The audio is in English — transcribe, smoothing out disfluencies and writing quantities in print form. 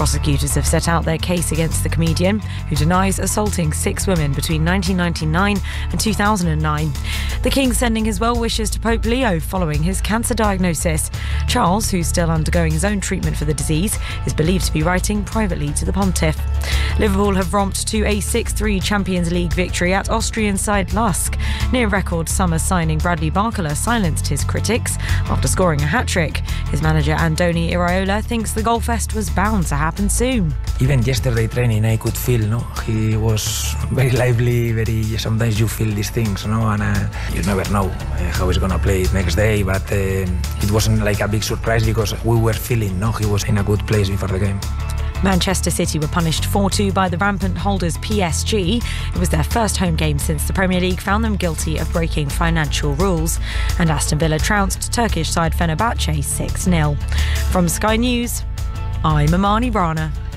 Prosecutors have set out their case against the comedian, who denies assaulting 6 women between 1999 and 2009. The King sending his well wishes to Pope Leo following his cancer diagnosis. Charles, who's still undergoing his own treatment for the disease, is believed to be writing privately to the Pontiff. Liverpool have romped to a 6-3 Champions League victory at Austrian side Lask. Near record summer signing Bradley Barcola silenced his critics after scoring a hat-trick. His manager Andoni Iraola thinks the goalfest was bound to happen soon. Even yesterday training I could feel, he was very lively, sometimes you feel these things, and you never know how he's gonna play next day, but it wasn't like a big surprise because we were feeling, he was in a good place before the game. Manchester City were punished 4-2 by the rampant holders PSG. It was their first home game since the Premier League found them guilty of breaking financial rules. And Aston Villa trounced Turkish side Fenerbahce 6-0. From Sky News, I'm Amani Rana.